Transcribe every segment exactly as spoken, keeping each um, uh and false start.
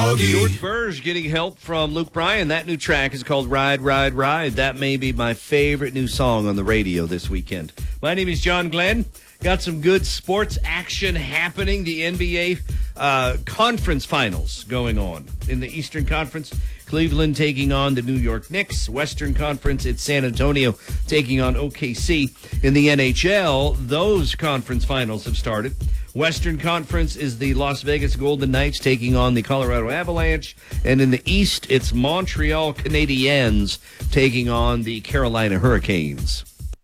Froggy. George Burge getting help from Luke Bryan. That new track is called Ride, Ride, Ride. That may be my favorite new song on the radio this weekend. My name is John Glenn. Got some good sports action happening. The N B A uh, conference finals going on. In the Eastern Conference, Cleveland taking on the New York Knicks. Western Conference, it's San Antonio taking on O K C. In the N H L, those conference finals have started. Western Conference is the Las Vegas Golden Knights taking on the Colorado Avalanche. And in the East, it's Montreal Canadiens taking on the Carolina Hurricanes.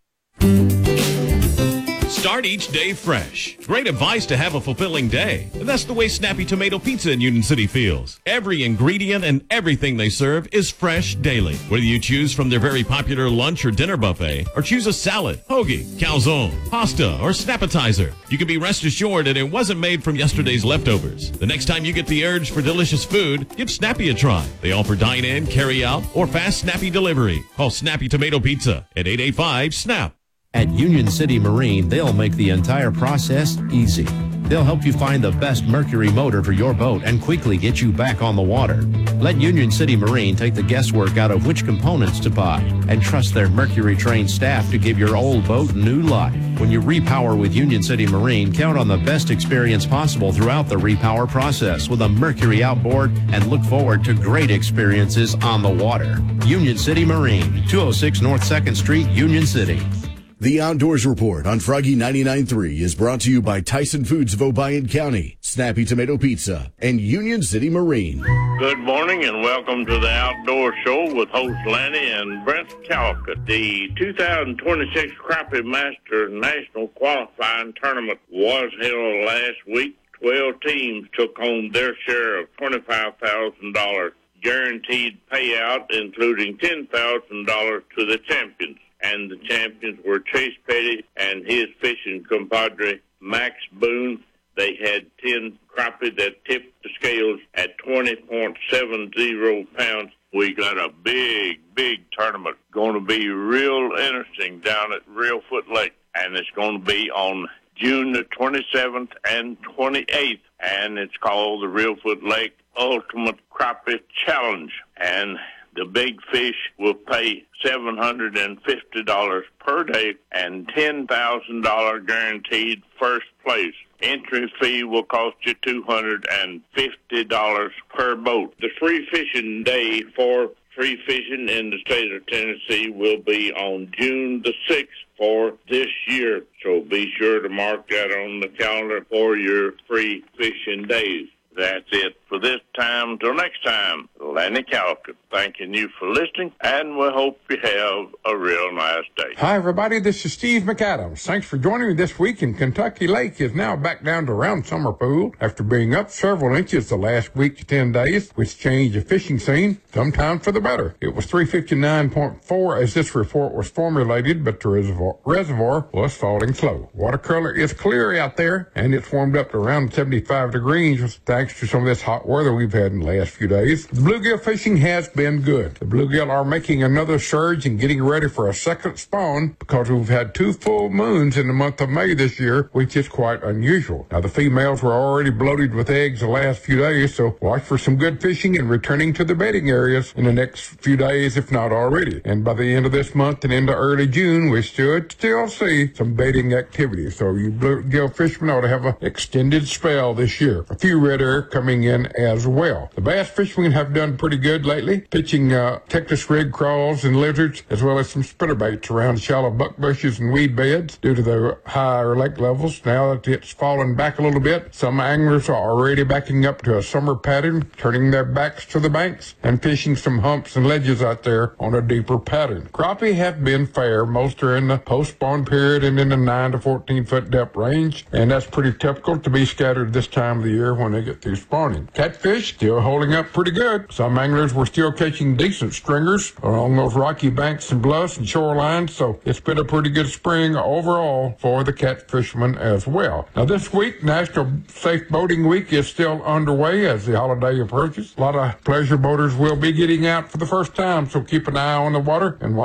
Start each day fresh. Great advice to have a fulfilling day. And that's the way Snappy Tomato Pizza in Union City feels. Every ingredient and everything they serve is fresh daily. Whether you choose from their very popular lunch or dinner buffet, or choose a salad, hoagie, calzone, pasta, or snappetizer, you can be rest assured that it wasn't made from yesterday's leftovers. The next time you get the urge for delicious food, give Snappy a try. They offer dine-in, carry-out, or fast Snappy delivery. Call Snappy Tomato Pizza at eight eight five, SNAP. At Union City Marine, they'll make the entire process easy. They'll help you find the best Mercury motor for your boat and quickly get you back on the water. Let Union City Marine take the guesswork out of which components to buy and trust their Mercury-trained staff to give your old boat new life. When you repower with Union City Marine, count on the best experience possible throughout the repower process with a Mercury outboard and look forward to great experiences on the water. Union City Marine, two oh six North second Street, Union City. The Outdoors Report on Froggy ninety-nine point three is brought to you by Tyson Foods of Obion County, Snappy Tomato Pizza, and Union City Marine. Good morning and welcome to the Outdoor Show with host Lanny and Brent Callicut. The two thousand twenty-six Crappie Master National Qualifying Tournament was held last week. Twelve teams took home their share of twenty-five thousand dollars guaranteed payout, including ten thousand dollars to the champions. And the champions were Chase Petty and his fishing compadre, Max Boone. They had ten crappie that tipped the scales at twenty point seven zero pounds. We got a big, big tournament. Going to be real interesting down at Reelfoot Lake. And it's going to be on June the twenty-seventh and twenty-eighth. And it's called the Reelfoot Lake Ultimate Crappie Challenge. And the big fish will pay seven hundred fifty dollars per day and ten thousand dollars guaranteed first place. Entry fee will cost you two hundred fifty dollars per boat. The free fishing day for free fishing in the state of Tennessee will be on June the sixth for this year. So be sure to mark that on the calendar for your free fishing days. That's it for this time. Till next time, Lanny Callicut thanking you for listening, and we hope you have a real nice day. Hi, everybody. This is Steve McAdams. Thanks for joining me this week. In Kentucky Lake is now back down to round summer pool after being up several inches the last week to ten days, which changed the fishing scene, sometimes for the better. It was three fifty-nine point four as this report was formulated, but the reservoir, reservoir was falling slow. Water color is clear out there, and it's warmed up to around seventy-five degrees thanks to some of this hot weather we've had in the last few days. The bluegill fishing has been good. The bluegill are making another surge and getting ready for a second spawn because we've had two full moons in the month of May this year, which is quite unusual. Now, the females were already bloated with eggs the last few days, so watch for some good fishing and returning to the bedding areas in the next few days, if not already. And by the end of this month and into early June, we should still see some bedding activity. So you bluegill fishermen ought to have an extended spell this year. A few red air coming in as well. The bass fishermen have done pretty good lately, pitching uh, Texas rig crawls and lizards, as well as some spinnerbaits around shallow buck bushes and weed beds due to the higher lake levels. Now that it's fallen back a little bit, some anglers are already backing up to a summer pattern, turning their backs to the banks and fishing some humps and ledges out there on a deeper pattern. Crappie have been fair. Most are in the post-spawn period and in the nine to fourteen foot depth range, and that's pretty typical to be scattered this time of the year when they get through spawning. Catfish still holding up pretty good. Some anglers were still catching decent stringers along those rocky banks and bluffs and shorelines, so it's been a pretty good spring overall for the catfishermen as well. Now this week, National Safe Boating Week is still underway as the holiday approaches. A lot of pleasure boaters will be getting out for the first time, so keep an eye on the water and